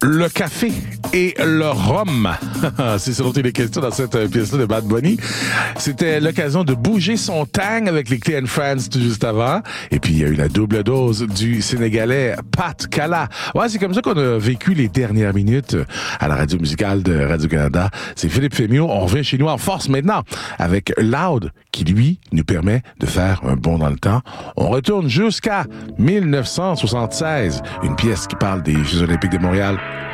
Le café et le rhum. C'est ce dont il est question dans cette pièce-là de Bad Bunny. C'était l'occasion de bouger son tang avec les Clean Friends tout juste avant. Et puis, il y a eu la double dose du Sénégalais Pat Kala. Ouais, c'est comme ça qu'on a vécu les dernières minutes à la radio musicale de Radio-Canada. C'est Philippe Fémiot. On revient chez nous en force maintenant avec Loud qui, lui, nous permet de faire un bond dans le temps. On retourne jusqu'à 1976. Une pièce qui parle des Jeux Olympiques de Montréal.